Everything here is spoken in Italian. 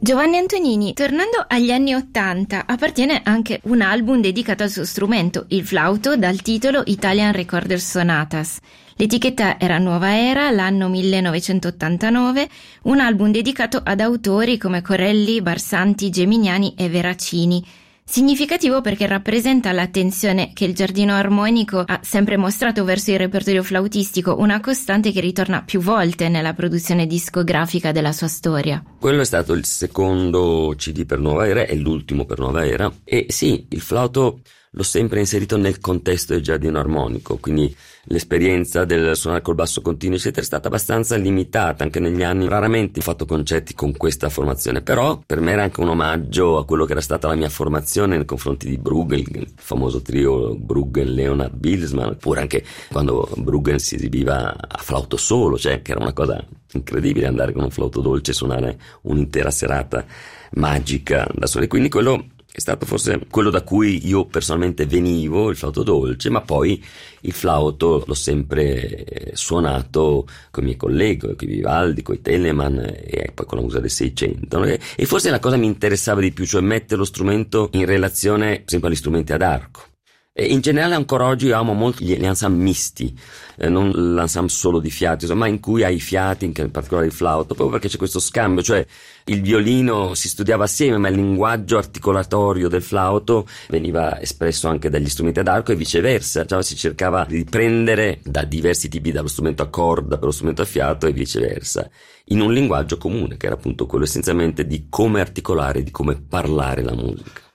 Giovanni Antonini, tornando agli anni '80, appartiene anche un album dedicato al suo strumento, il flauto, dal titolo Italian Recorder Sonatas. L'etichetta era Nuova Era, l'anno 1989, un album dedicato ad autori come Corelli, Barsanti, Geminiani e Veracini. Significativo perché rappresenta l'attenzione che il Giardino Armonico ha sempre mostrato verso il repertorio flautistico, una costante che ritorna più volte nella produzione discografica della sua storia. Quello è stato il secondo CD per Nuova Era e l'ultimo per Nuova Era, e sì, il flauto l'ho sempre inserito nel contesto del Giardino Armonico, quindi l'esperienza del suonare col basso continuo eccetera è stata abbastanza limitata anche negli anni. Raramente ho fatto concerti con questa formazione, però per me era anche un omaggio a quello che era stata la mia formazione nei confronti di Bruggen, il famoso trio Bruggen, Leonard, Bilsman, oppure anche quando Bruggen si esibiva a flauto solo, cioè che era una cosa incredibile andare con un flauto dolce e suonare un'intera serata magica da soli. Quindi quello è stato forse quello da cui io personalmente venivo, il flauto dolce, ma poi il flauto l'ho sempre suonato con i miei colleghi, con i Vivaldi, con i Telemann e poi con la musica del 600. E forse la cosa mi interessava di più, cioè mettere lo strumento in relazione, per esempio, agli strumenti ad arco. E in generale ancora oggi io amo molto gli ensemble misti, non l'ensemble solo di fiati, ma in cui hai i fiati, in particolare il flauto, proprio perché c'è questo scambio, cioè il violino si studiava assieme, ma il linguaggio articolatorio del flauto veniva espresso anche dagli strumenti ad arco e viceversa, cioè si cercava di prendere da diversi tipi, dallo strumento a corda per lo strumento a fiato e viceversa, in un linguaggio comune, che era appunto quello essenzialmente di come articolare, di come parlare la musica.